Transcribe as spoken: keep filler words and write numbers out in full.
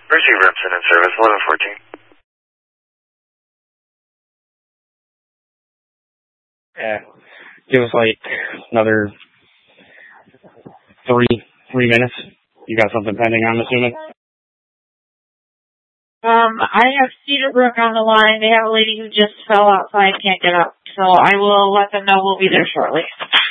Receive Remsen in service, eleven fourteen. Yeah. Give us like another three three minutes. You got something pending, I'm assuming? Um, I have Cedar Brook on the line. They have a lady who just fell outside, can't get up. So I will let them know we'll be there shortly.